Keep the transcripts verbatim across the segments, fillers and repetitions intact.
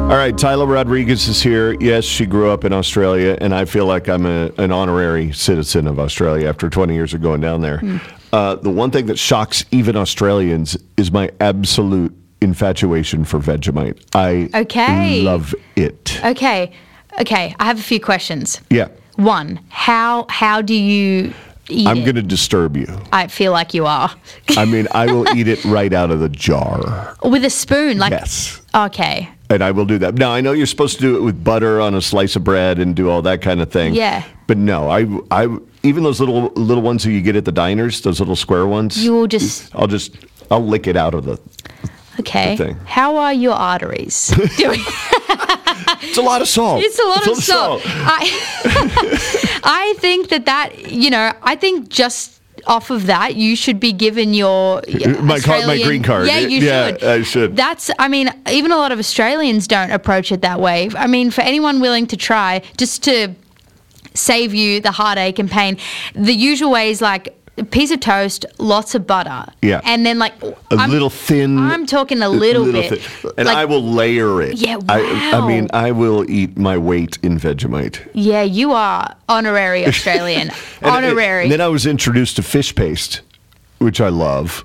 All right, Tyler Rodriguez is here. Yes, she grew up in Australia, and I feel like I'm a, an honorary citizen of Australia after twenty years of going down there. Mm. Uh, the one thing that shocks even Australians is my absolute infatuation for Vegemite. I okay. love it. Okay. Okay, I have a few questions. Yeah. One, how how do you eat I'm it? going to disturb you. I feel like you are. I mean, I will eat it right out of the jar. With a spoon? Like, yes. Okay. And I will do that. Now, I know you're supposed to do it with butter on a slice of bread and do all that kind of thing. Yeah. But no, I, I even those little little ones that you get at the diners, those little square ones. You will just... I'll just, I'll lick it out of the, okay. the thing. How are your arteries doing? It's a lot of salt. It's a lot it's of salt. salt. I, I think that that, you know, I think just... off of that, you should be given your my, card, my green card. Yeah, you yeah, should. I should. That's, I mean, even a lot of Australians don't approach it that way. I mean, for anyone willing to try, just to save you the heartache and pain, the usual way is like a piece of toast, lots of butter. Yeah. And then like... A I'm, little thin. I'm talking a little, little bit. Thin. And like, I will layer it. Yeah, wow. I, I mean, I will eat my weight in Vegemite. Yeah, you are honorary Australian. and, honorary. And then I was introduced to fish paste, which I love.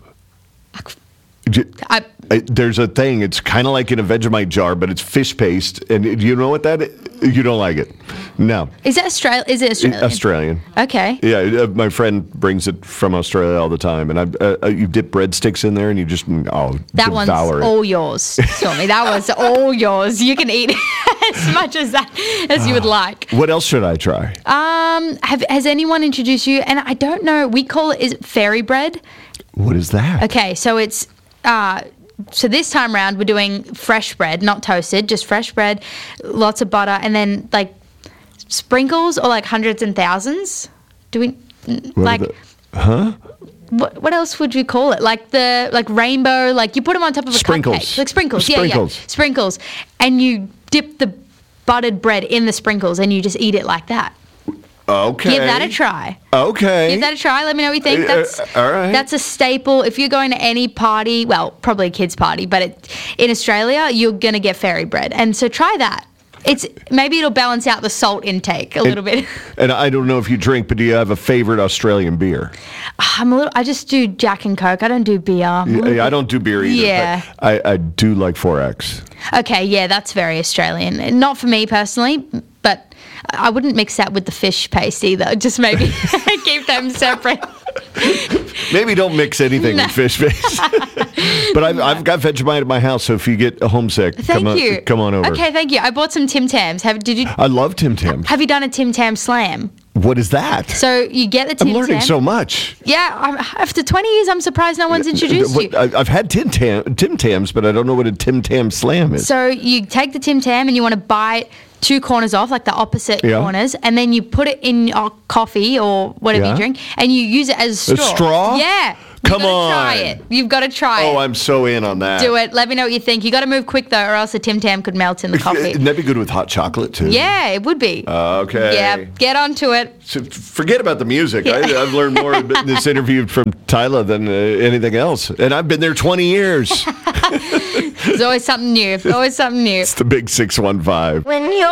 I, I, there's a thing. It's kind of like in a Vegemite jar, but it's fish paste. And do you know what that is? You don't like it? No. Is that Australia? Is it Australian? Australian. Okay. Yeah, uh, my friend brings it from Australia all the time, and I, uh, you dip breadsticks in there, and you just oh that one's devour it. all yours, Stormy. That was all yours. You can eat as much as that as you would like. What else should I try? Um, have has anyone introduced you? And I don't know. We call it is it fairy bread? What is that? Okay, so it's uh. So this time around, we're doing fresh bread, not toasted, just fresh bread, lots of butter, and then like sprinkles or like hundreds and thousands. Do we what like? The, huh? What what else would you call it? Like the like rainbow, like you put them on top of a sprinkles. cupcake, like sprinkles. Sprinkles. Yeah, yeah, sprinkles, and you dip the buttered bread in the sprinkles, and you just eat it like that. Okay. Give that a try. Okay. Give that a try. Let me know what you think. That's uh, all right. That's a staple. If you're going to any party, well, probably a kid's party, but it, in Australia, you're going to get fairy bread. And so try that. It's maybe it'll balance out the salt intake a and, little bit. And I don't know if you drink, but do you have a favorite Australian beer? I'm a little. I just do Jack and Coke. I don't do beer. Yeah, I don't do beer either. Yeah. But I, I do like four X. Okay, yeah, that's very Australian. Not for me personally, but I wouldn't mix that with the fish paste either. Just maybe keep them separate. Maybe don't mix anything no. with fish paste. But I've, no. I've got Vegemite at my house, so if you get homesick, thank come, you. On, come on over. Okay, thank you. I bought some Tim Tams. Have did you? I love Tim Tams. Have you done a Tim Tam slam? What is that? So you get the Tim Tam. I'm learning Tam. so much. Yeah, I'm, after twenty years, I'm surprised no one's introduced what, you. I've had Tim, Tam, Tim Tams, but I don't know what a Tim Tam slam is. So you take the Tim Tam and you want to bite two corners off, like the opposite yeah. corners, and then you put it in your coffee or whatever yeah. you drink, and you use it as a straw. A straw? Yeah. Come You've on. Try it. You've got to try oh, it. Oh, I'm so in on that. Do it. Let me know what you think. You got to move quick though, or else the Tim Tam could melt in the coffee. Wouldn't that be good with hot chocolate too? Yeah, it would be. Uh, okay. Yeah, get onto it. So forget about the music. Yeah. I, I've learned more in this interview from Tyler than uh, anything else, and I've been there twenty years. There's always something new. Always something new. It's the big six one five. When you're